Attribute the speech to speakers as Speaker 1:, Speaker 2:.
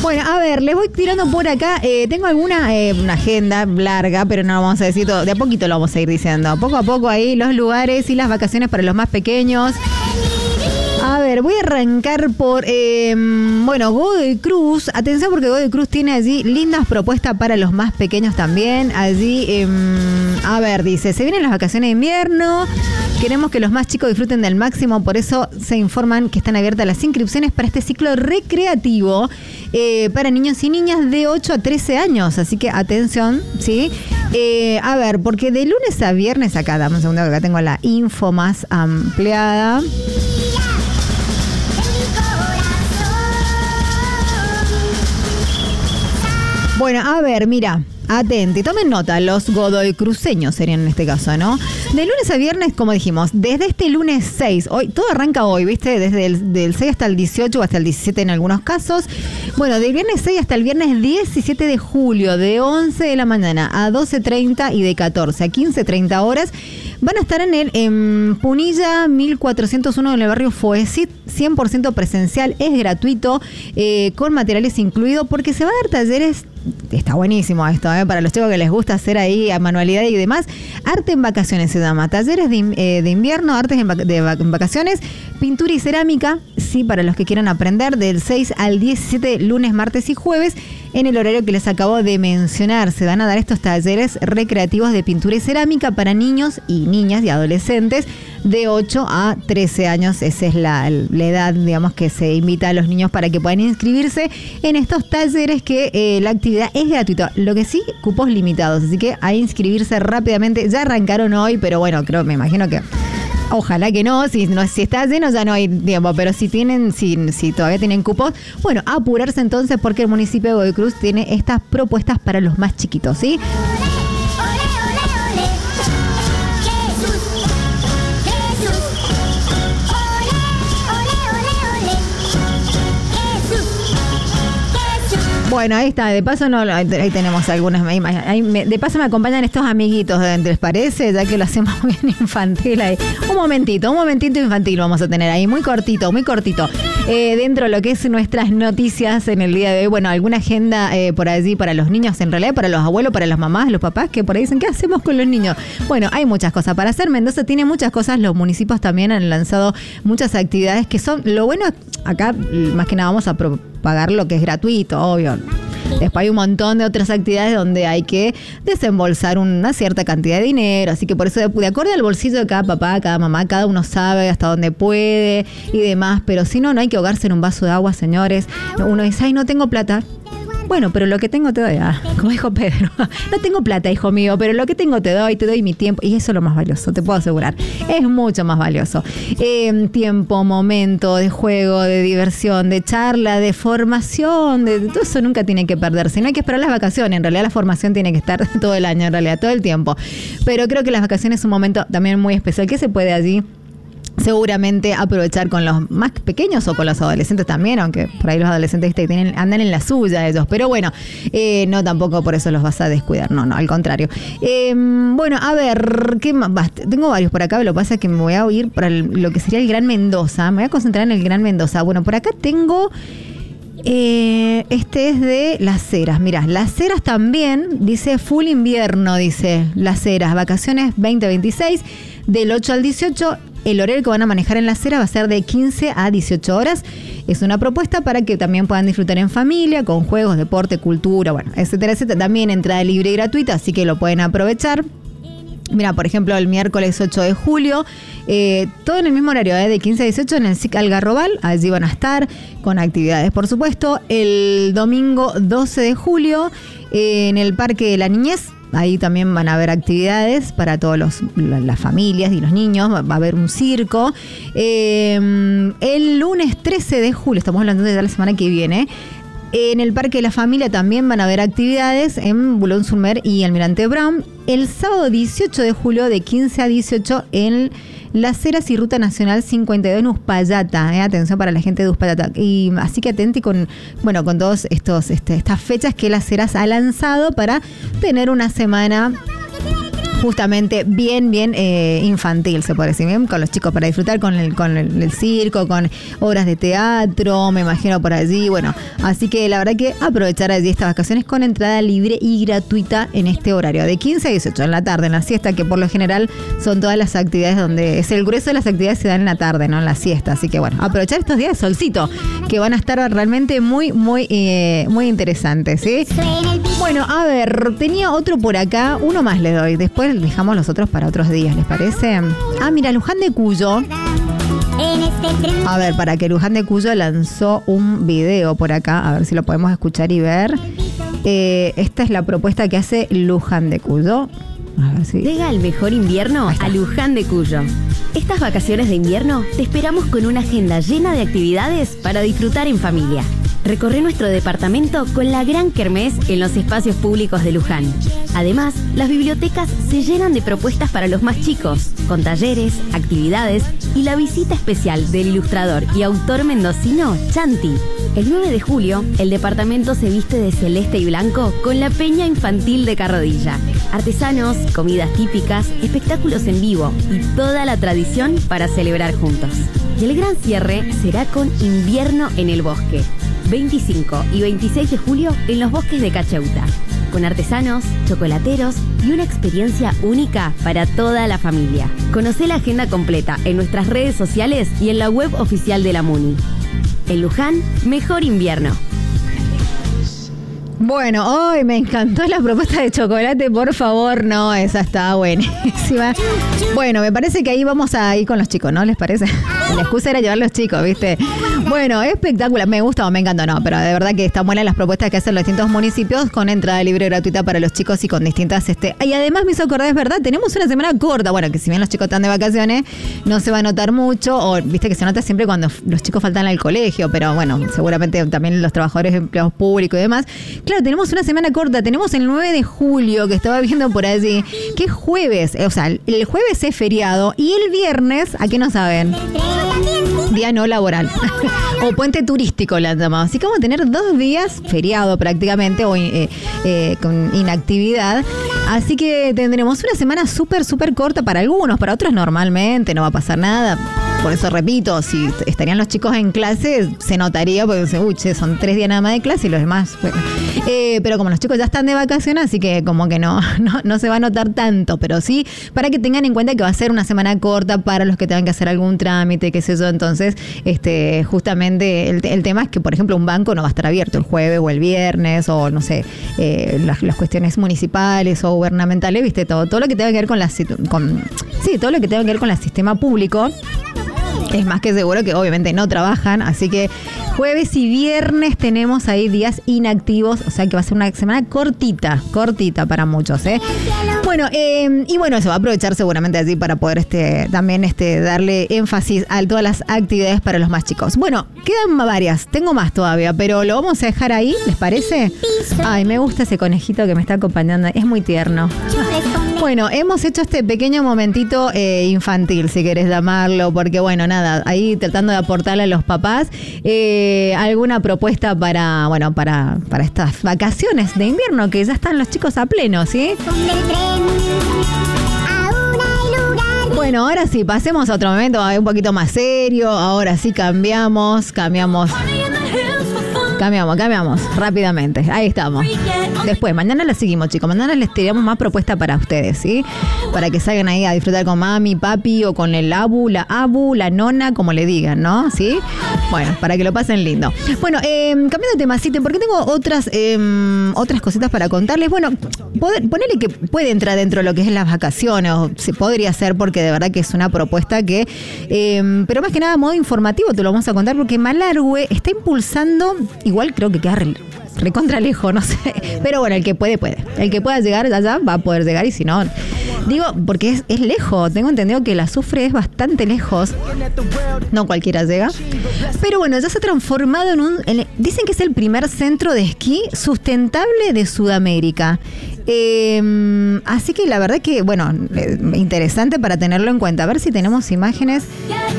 Speaker 1: Bueno, a ver, les voy tirando por acá. Tengo una agenda larga, pero no lo vamos a decir todo. De a poquito lo vamos a ir diciendo. Poco a poco ahí los lugares y las vacaciones para los más pequeños. A ver, voy a arrancar por, Godoy Cruz. Atención porque Godoy Cruz tiene allí lindas propuestas para los más pequeños también. Allí, dice, se vienen las vacaciones de invierno. Queremos que los más chicos disfruten del máximo, por eso se informan que están abiertas las inscripciones para este ciclo recreativo para niños y niñas de 8 a 13 años. Así que atención, ¿sí? Porque de lunes a viernes, acá, dame un segundo que acá tengo la info más ampliada. Bueno, a ver, mira, atenti, tomen nota, los Godoy Cruceños serían en este caso, ¿no? De lunes a viernes, como dijimos, desde este lunes 6, hoy todo arranca hoy, ¿viste? Desde el 6 hasta el 18 o hasta el 17 en algunos casos. Bueno, del viernes 6 hasta el viernes 17 de julio, de 11 de la mañana a 12:30 y de 14 a 15:30 horas. Van a estar en Punilla 1401 en el barrio Foesit, 100% presencial, es gratuito, con materiales incluidos, porque se va a dar talleres. Está buenísimo esto, para los chicos que les gusta hacer ahí manualidades y demás. Arte en vacaciones se llama. Talleres de invierno, artes en vacaciones, pintura y cerámica, sí, para los que quieran aprender, del 6 al 17, lunes, martes y jueves, en el horario que les acabo de mencionar. Se van a dar estos talleres recreativos de pintura y cerámica para niños y niñas y adolescentes de 8 a 13 años. Esa es la edad, digamos, que se invita a los niños para que puedan inscribirse en estos talleres, que la actividad es gratuita. Lo que sí, cupos limitados, así que a inscribirse rápidamente. Ya arrancaron hoy, pero bueno, me imagino que ojalá que no, si está lleno ya no hay tiempo, pero si todavía tienen cupos, bueno, apurarse entonces, porque el municipio de Godoy Cruz tiene estas propuestas para los más chiquitos, ¿sí? Bueno, ahí está, de paso ahí tenemos algunas, de paso me acompañan estos amiguitos, ¿les parece? Ya que lo hacemos bien infantil ahí. Un momentito infantil vamos a tener ahí, muy cortito. Dentro de lo que es nuestras noticias en el día de hoy, bueno, alguna agenda por allí para los niños, en realidad para los abuelos, para las mamás, los papás, que por ahí dicen, ¿qué hacemos con los niños? Bueno, hay muchas cosas para hacer. Mendoza tiene muchas cosas, los municipios también han lanzado muchas actividades que son, lo bueno, acá más que nada vamos a pagar lo que es gratuito, obvio. Después hay un montón de otras actividades donde hay que desembolsar una cierta cantidad de dinero, así que por eso, de acuerdo al bolsillo de cada papá, cada mamá, cada uno sabe hasta dónde puede y demás, pero si no hay que ahogarse en un vaso de agua, señores. Uno dice, ay, no tengo plata. Bueno, pero lo que tengo te doy, como dijo Pedro. No tengo plata, hijo mío, pero lo que tengo te doy mi tiempo. Y eso es lo más valioso, te puedo asegurar. Es mucho más valioso. Tiempo, momento de juego, de diversión, de charla, de formación, de todo eso nunca tiene que perderse. No hay que esperar las vacaciones. En realidad la formación tiene que estar todo el año, en realidad, todo el tiempo. Pero creo que las vacaciones es un momento también muy especial. ¿Qué se puede allí? Seguramente aprovechar con los más pequeños o con los adolescentes también, aunque por ahí los adolescentes andan en la suya ellos, pero bueno, no, tampoco por eso los vas a descuidar, no, al contrario. Bueno, a ver, ¿qué más? Tengo varios por acá, lo que pasa es que me voy a ir para lo que sería el Gran Mendoza, me voy a concentrar en el Gran Mendoza. Bueno, por acá tengo, este es de Las Heras, mirá, Las Heras también, dice full invierno, dice Las Heras, vacaciones 2026, del 8 al 18, el horario que van a manejar en Las Heras va a ser de 15 a 18 horas. Es una propuesta para que también puedan disfrutar en familia, con juegos, deporte, cultura, bueno, etcétera, etcétera. También entrada libre y gratuita, así que lo pueden aprovechar. Mira, por ejemplo, el miércoles 8 de julio, todo en el mismo horario, de 15 a 18 en el SIC Algarrobal. Allí van a estar con actividades, por supuesto. El domingo 12 de julio, en el Parque de la Niñez. Ahí también van a haber actividades para todas las familias y los niños. Va a haber un circo. El lunes 13 de julio, estamos hablando de la semana que viene, en el Parque de la Familia también van a haber actividades en Boulogne-sur-Mer y Almirante Brown. El sábado 18 de julio, de 15 a 18 en Las Heras y Ruta Nacional 52 en Uspallata. Atención para la gente de Uspallata. Y así que atenti con todos estas fechas que Las Heras ha lanzado para tener una semana justamente bien infantil, se puede decir, bien con los chicos, para disfrutar con el circo, con obras de teatro, me imagino por allí, bueno, así que la verdad que aprovechar allí estas vacaciones con entrada libre y gratuita en este horario, de 15 a 18 en la tarde, en la siesta, que por lo general son todas las actividades donde es el grueso de las actividades se dan en la tarde, no en la siesta, así que bueno, aprovechar estos días de solcito, que van a estar realmente muy interesantes, ¿sí? Bueno, a ver, tenía otro por acá, uno más le doy, después dejamos los otros para otros días, ¿les parece? Ah, mira, Luján de Cuyo. A ver, para que Luján de Cuyo lanzó un video por acá, a ver si lo podemos escuchar y ver. Esta es la propuesta que hace Luján de Cuyo. A ver si...
Speaker 2: Llega el mejor invierno a Luján de Cuyo. Estas vacaciones de invierno te esperamos con una agenda llena de actividades para disfrutar en familia. Recorre nuestro departamento con la gran kermés en los espacios públicos de Luján. Además, las bibliotecas se llenan de propuestas para los más chicos, con talleres, actividades y la visita especial del ilustrador y autor mendocino Chanti. El 9 de julio, el departamento se viste de celeste y blanco con la Peña Infantil de Carrodilla. Artesanos, comidas típicas, espectáculos en vivo y toda la tradición para celebrar juntos. Y el gran cierre será con Invierno en el Bosque. 25 y 26 de julio en los bosques de Cacheuta, con artesanos, chocolateros y una experiencia única para toda la familia. Conocé la agenda completa en nuestras redes sociales y en la web oficial de la MUNI. En Luján, mejor invierno.
Speaker 1: Bueno, hoy me encantó la propuesta de chocolate, por favor, no, esa está buenísima. Bueno, me parece que ahí vamos a ir con los chicos, ¿no? ¿Les parece? La excusa era llevar los chicos, ¿viste? Bueno, espectacular, me gusta o me encantó, no, pero de verdad que están buenas las propuestas que hacen los distintos municipios con entrada libre y gratuita para los chicos y con distintas... Y además me hizo acordar, es verdad, tenemos una semana corta, bueno, que si bien los chicos están de vacaciones, no se va a notar mucho, o viste que se nota siempre cuando los chicos faltan al colegio, pero bueno, seguramente también los trabajadores, empleados públicos y demás. Claro, tenemos una semana corta, tenemos el 9 de julio, que estaba viendo por allí, que es jueves, o sea, el jueves es feriado y el viernes, ¿a qué no saben? Día no laboral. O puente turístico la han llamado. Así que vamos a tener 2 días feriado prácticamente o con inactividad. Así que tendremos una semana súper corta para algunos, para otros normalmente no va a pasar nada. Por eso repito, si estarían los chicos en clase, se notaría porque son 3 días nada más de clase y los demás, bueno. Pero como los chicos ya están de vacaciones, así que como que no se va a notar tanto, pero sí para que tengan en cuenta que va a ser una semana corta para los que tengan que hacer algún trámite, qué sé yo. Entonces, justamente el tema es que, por ejemplo, un banco no va a estar abierto el jueves o el viernes, o no sé, las cuestiones municipales o gubernamentales, viste, todo lo que tenga que ver con todo lo que tenga que ver con el sistema público. Es más que seguro que obviamente no trabajan, así que jueves y viernes tenemos ahí días inactivos, o sea que va a ser una semana cortita para muchos, ¿eh? Bueno, y bueno, eso va a aprovechar seguramente allí para poder también darle énfasis a todas las actividades para los más chicos. Bueno, quedan varias, tengo más todavía, pero lo vamos a dejar ahí, ¿les parece? Ay, me gusta ese conejito que me está acompañando, es muy tierno. Bueno, hemos hecho este pequeño momentito infantil, si querés llamarlo, porque bueno, nada, ahí tratando de aportarle a los papás alguna propuesta para estas vacaciones de invierno, que ya están los chicos a pleno, ¿sí? Bueno, ahora sí, pasemos a otro momento un poquito más serio, ahora sí cambiamos rápidamente, ahí estamos. Después, mañana la seguimos, chicos. Mañana les tiramos más propuestas para ustedes, ¿sí? Para que salgan ahí a disfrutar con mami, papi o con el abu, la nona, como le digan, ¿no? ¿Sí? Bueno, para que lo pasen lindo. Bueno, cambiando de temacito, porque tengo otras cositas para contarles. Bueno, ponele que puede entrar dentro de lo que es las vacaciones, o se podría hacer, porque de verdad que es una propuesta que... pero más que nada, a modo informativo te lo vamos a contar, porque Malargüe está impulsando, igual creo que queda recontra lejos, no sé. Pero bueno, el que puede. El que pueda llegar allá va a poder llegar, y si no... Digo, porque es lejos. Tengo entendido que la Azufre es bastante lejos. No cualquiera llega. Pero bueno, ya se ha transformado dicen que es el primer centro de esquí sustentable de Sudamérica. Así que la verdad que, bueno, interesante para tenerlo en cuenta. A ver si tenemos imágenes.